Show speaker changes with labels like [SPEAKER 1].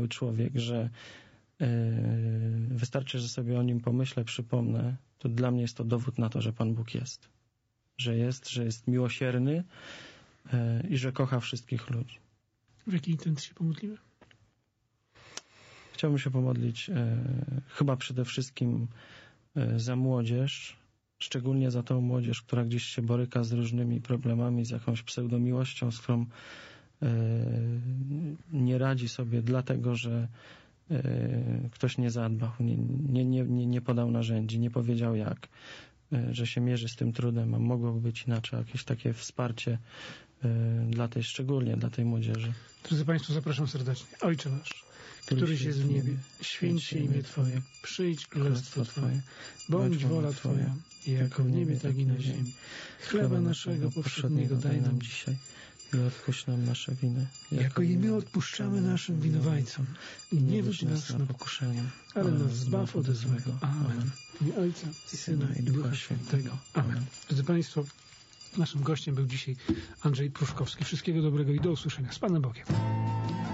[SPEAKER 1] człowiek, że wystarczy, że sobie o nim pomyślę, przypomnę, to dla mnie jest to dowód na to, że Pan Bóg jest. Że jest miłosierny i że kocha wszystkich ludzi.
[SPEAKER 2] W jakiej intencji się pomodlimy?
[SPEAKER 1] Chciałbym się pomodlić chyba przede wszystkim za młodzież, szczególnie za tą młodzież, która gdzieś się boryka z różnymi problemami, z jakąś pseudomiłością, z którą nie radzi sobie dlatego, że ktoś nie zadbał, nie podał narzędzi, nie powiedział jak, że się mierzy z tym trudem, a mogłoby być inaczej, jakieś takie wsparcie szczególnie dla tej młodzieży.
[SPEAKER 2] Drodzy Państwo, zapraszam serdecznie. Ojcze nasz, któryś jest w niebie, święć się imię Twoje, przyjdź królestwo Twoje, bądź wola Twoja, jako w niebie, tak i na ziemi. Chleba naszego powszedniego daj nam dzisiaj
[SPEAKER 1] i odpuść nam nasze winy,
[SPEAKER 2] jako i my odpuszczamy naszym winowajcom. I nie wódź nas na pokuszenie, ale nas zbaw ode złego. Amen. W imię Ojca, i Syna, i Ducha Świętego. Amen. Drodzy Państwo, naszym gościem był dzisiaj Andrzej Pruszkowski. Wszystkiego dobrego i do usłyszenia. Z Panem Bogiem.